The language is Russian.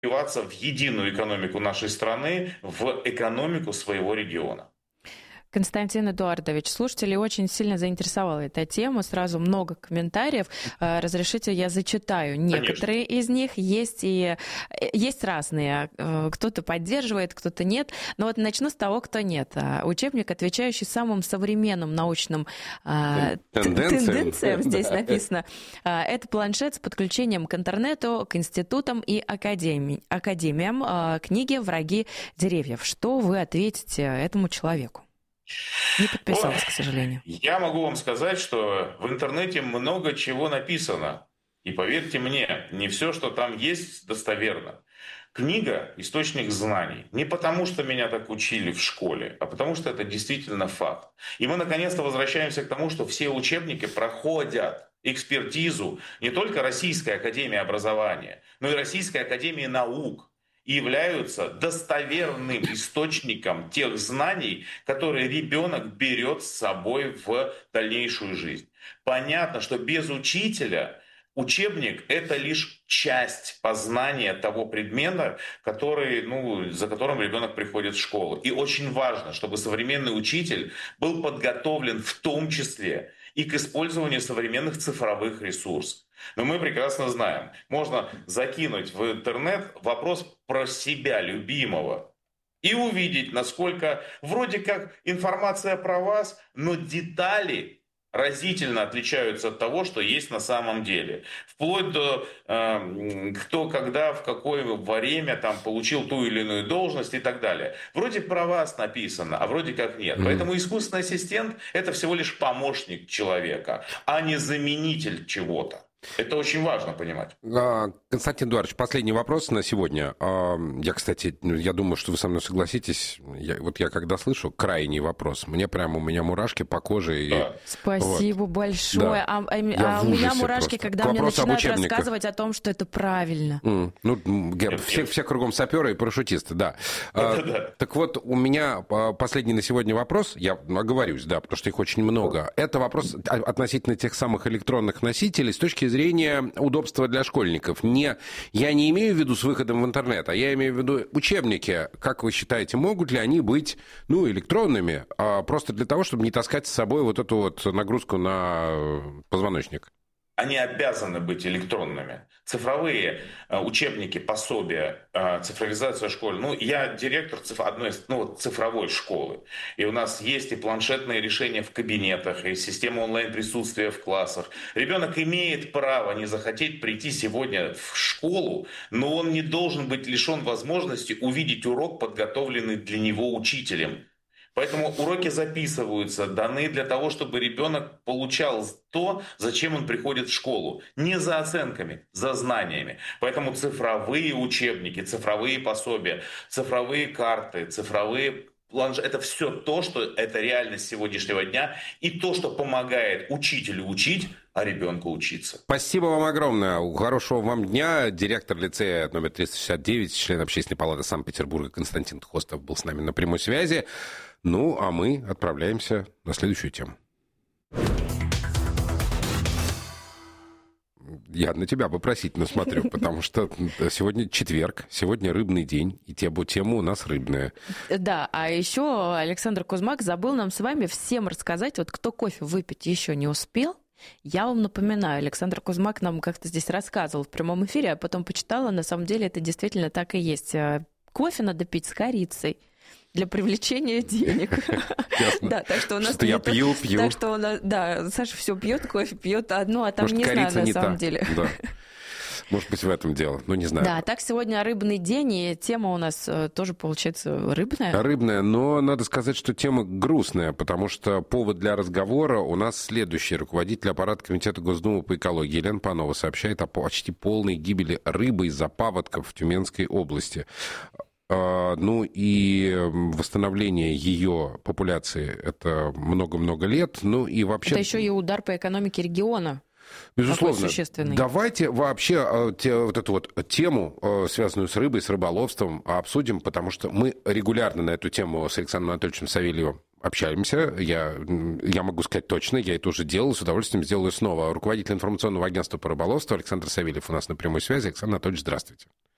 вливаться в единую экономику нашей страны, в экономику своего региона. Константин Эдуардович, слушателей очень сильно заинтересовала эта тема, сразу много комментариев. Разрешите, я зачитаю некоторые из них. Есть разные. Кто-то поддерживает, кто-то нет. Но вот начну с того, кто нет. Учебник, отвечающий самым современным научным тенденциям, здесь написано. Это планшет с подключением к интернету, к институтам и академиям. Книги «Враги деревьев». Что вы ответите этому человеку? Не подписалась, к сожалению. Я могу вам сказать, что в интернете много чего написано. И поверьте мне, не все, что там есть, достоверно. Книга – источник знаний. Не потому, что меня так учили в школе, а потому, что это действительно факт. И мы наконец-то возвращаемся к тому, что все учебники проходят экспертизу не только Российской академии образования, но и Российской академии наук. И являются достоверным источником тех знаний, которые ребенок берет с собой в дальнейшую жизнь. Понятно, что без учителя учебник – это лишь часть познания того предмета, за которым ребенок приходит в школу. И очень важно, чтобы современный учитель был подготовлен в том числе и к использованию современных цифровых ресурсов. Но мы прекрасно знаем, можно закинуть в интернет вопрос про себя любимого и увидеть, насколько вроде как информация про вас, но детали разительно отличаются от того, что есть на самом деле. Вплоть до кто, когда, в какое время там получил ту или иную должность и так далее. Вроде про вас написано, а вроде как нет. Поэтому искусственный ассистент – это всего лишь помощник человека, а не заменитель чего-то. Это очень важно понимать. Константин Эдуардович, последний вопрос на сегодня. Кстати, я думаю, что вы со мной согласитесь. Я когда слышу крайний вопрос, у меня мурашки по коже. Да. Спасибо большое. Да. У меня мурашки, когда мне начинают рассказывать о том, что это правильно. Все кругом саперы и парашютисты, да. Так вот, у меня последний на сегодня вопрос, я оговорюсь, да, потому что их очень много. Это вопрос относительно тех самых электронных носителей с точки зрения удобства для школьников. Я не имею в виду с выходом в интернет, а я имею в виду учебники. Как вы считаете, могут ли они быть электронными, просто для того, чтобы не таскать с собой вот эту вот нагрузку на позвоночник? Они обязаны быть электронными. Цифровые учебники, пособия, цифровизация школы. Я директор одной цифровой школы. И у нас есть и планшетные решения в кабинетах, и система онлайн-присутствия в классах. Ребенок имеет право не захотеть прийти сегодня в школу, но он не должен быть лишен возможности увидеть урок, подготовленный для него учителем. Поэтому уроки записываются, даны для того, чтобы ребенок получал то, зачем он приходит в школу. Не за оценками, за знаниями. Поэтому цифровые учебники, цифровые пособия, цифровые карты, цифровые планшеты – это все то, что это реальность сегодняшнего дня и то, что помогает учителю учить, а ребенку учиться. Спасибо вам огромное. Хорошего вам дня. Директор лицея номер 369, член Общественной палаты Санкт-Петербурга Константин Хостов был с нами на прямой связи. А мы отправляемся на следующую тему. Я на тебя вопросительно смотрю, потому что сегодня четверг, сегодня рыбный день, и тема у нас рыбная. Да, а еще Александр Кузмак забыл нам с вами всем рассказать, кто кофе выпить еще не успел. Я вам напоминаю, Александр Кузмак нам как-то здесь рассказывал в прямом эфире, а потом почитала, на самом деле это действительно так и есть. Кофе надо пить с корицей. Для привлечения денег. Ясно. Да, так что у нас что я пью. Так что Саша все пьет, кофе пьет одно, а там может, не знаю на самом деле. Да. Может быть, в этом дело, не знаю. Да, так сегодня рыбный день, и тема у нас тоже получается рыбная. Рыбная, но надо сказать, что тема грустная, потому что повод для разговора у нас следующий. Руководитель аппарата Комитета Госдумы по экологии Елена Панова сообщает о почти полной гибели рыбы из-за паводков в Тюменской области. И восстановление ее популяции – это много-много лет. И вообще... Это еще и удар по экономике региона. Безусловно. Давайте вообще эту тему, связанную с рыбой, с рыболовством, обсудим, потому что мы регулярно на эту тему с Александром Анатольевичем Савельевым общаемся. Я могу сказать точно, я это уже делал, с удовольствием сделаю снова. Руководитель информационного агентства по рыболовству Александр Савельев у нас на прямой связи. Александр Анатольевич, здравствуйте.